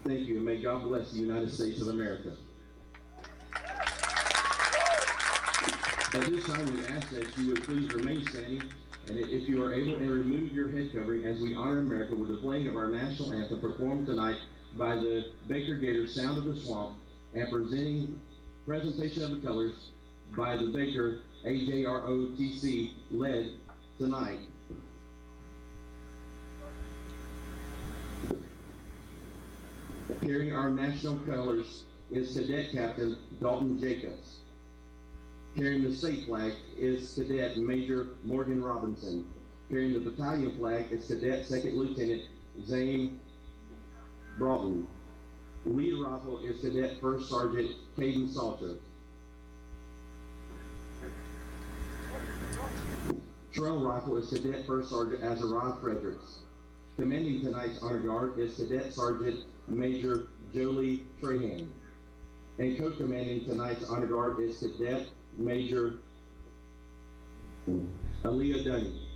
Thank you, and may God bless the United States of America. At this time, we ask that you would please remain standing, and if you are able, and remove your head covering as we honor America with the playing of our national anthem performed tonight by the Baker Gators Sound of the Swamp, and presentation of the colors by the Baker AJROTC led tonight. Carrying our national colors is Cadet Captain Dalton Jacobs. Carrying the state flag is Cadet Major Morgan Robinson. Carrying the battalion flag is Cadet Second Lieutenant Zane Broughton. Lead rifle is Cadet First Sergeant Caden Salter. Trail rifle is Cadet First Sergeant Azariah Fredericks. Commanding tonight's honor guard is Cadet Sergeant Major Jolie Trahan. And co-commanding tonight's honor guard is Cadet Major Aaliyah Dunning.